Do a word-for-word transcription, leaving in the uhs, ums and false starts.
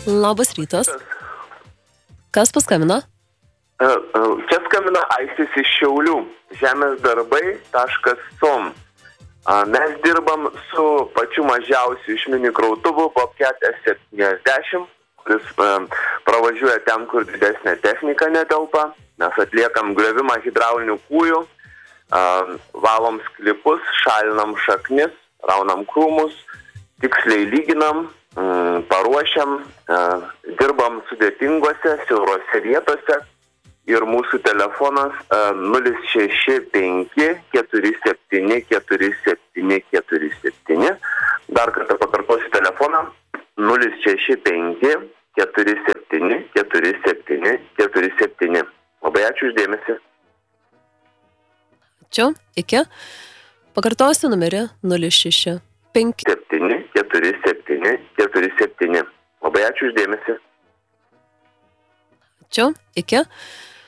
Labas rytas. Kas paskambino? Čia skambina Aistis iš Šiaulių. žemės darbai taškas com. Mes dirbam su pačiu mažiausiu išminiu krautuvu Bobcat S septyniasdešimt, kuris pravažiuoja ten, kur didesnė technika netelpa. Mes atliekam griovimą hidraulinių kūjų, valom sklipus, šalinam šaknis, raunam krūmus, tiksliai lyginam, paruošiam, dirbam sudėtingose, siaurose vietose. Ir mūsų telefonas nulis šeši penki keturi septyni keturi septyni keturi septyni. Dar kartą pakartosiu telefoną nulis šeši penki keturi septyni keturi septyni keturi septyni. Labai ačiū uždėmesi. Ačiū, iki. Pakartosiu numerį nulis šeši penki septyni keturi septyni keturi septyni. Labai ačiū uždėmesi. Ačiū, iki.